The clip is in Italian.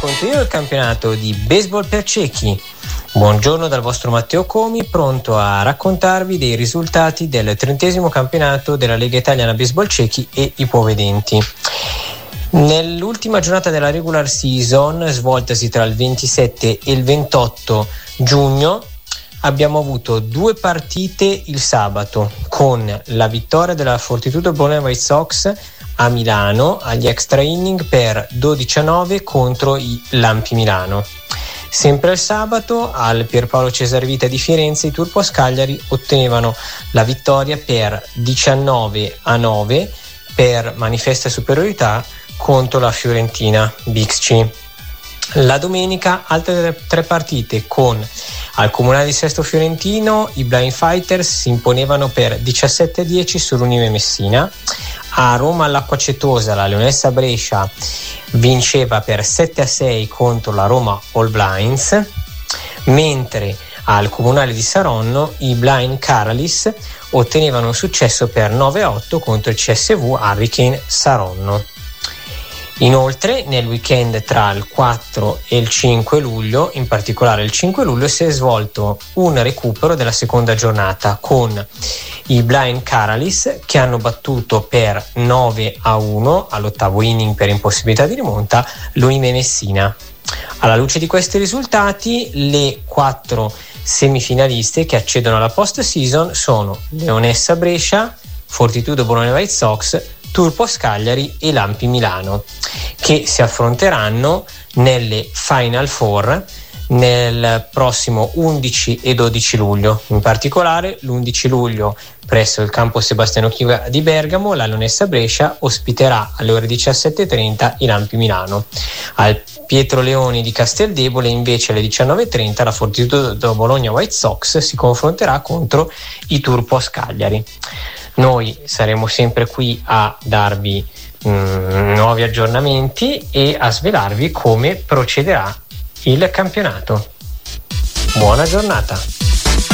Continua il campionato di baseball per ciechi. Buongiorno dal vostro Matteo Comi, pronto a raccontarvi dei risultati del 30° campionato della Lega Italiana Baseball Ciechi e Ipovedenti. Nell'ultima giornata della regular season, svoltasi tra il 27 e il 28 giugno, abbiamo avuto 2 partite il sabato, con la vittoria della Fortitudo Bologna White Sox a Milano agli extra inning per 12-9 contro i Lampi Milano. Sempre il sabato al Pierpaolo Cesarvita di Firenze i Turbo Cagliari ottenevano la vittoria per 19-9 per manifesta superiorità contro la Fiorentina Bixci. La domenica altre 3 partite con al Comunale di Sesto Fiorentino i Blind Fighters si imponevano per 17-10 sull'Unive Messina. A Roma all'Acqua Cetosa la Leonessa Brescia vinceva per 7-6 contro la Roma All Blinds, mentre al Comunale di Saronno i Blind Caralis ottenevano un successo per 9-8 contro il CSV Hurricane Saronno. Inoltre nel weekend tra il 4 e il 5 luglio, in particolare il 5 luglio, si è svolto un recupero della seconda giornata con i Blind Caralis che hanno battuto per 9-1 all'8º inning per impossibilità di rimonta l'Unive Messina. Alla luce di questi risultati, le 4 semifinaliste che accedono alla post season sono Leonessa Brescia, Fortitudo Bologna White Sox, Turbo Cagliari e Lampi Milano, che si affronteranno nelle Final Four nel prossimo 11 e 12 luglio. In particolare l'11 luglio presso il campo Sebastiano Chiva di Bergamo la Leonessa Brescia ospiterà alle ore 17:30 i Lampi Milano. Al Pietro Leoni di Casteldebole invece alle 19:30 la Fortitudo Bologna White Sox si confronterà contro i Turbo Cagliari. Noi saremo sempre qui a darvi nuovi aggiornamenti e a svelarvi come procederà il campionato. Buona giornata.